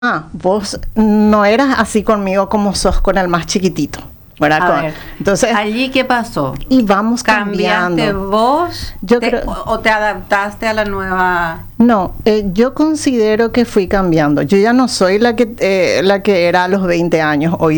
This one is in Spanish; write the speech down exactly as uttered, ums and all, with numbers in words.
ah, vos no eras así conmigo como sos con el más chiquitito, ¿verdad? A Con- ver, entonces, ¿allí qué pasó? y vamos ¿Cambiaste cambiando. vos Yo te- creo- o, o te adaptaste a la nueva? No, eh, yo considero que fui cambiando. Yo ya no soy la que, eh, la que era a los veinte años. Hoy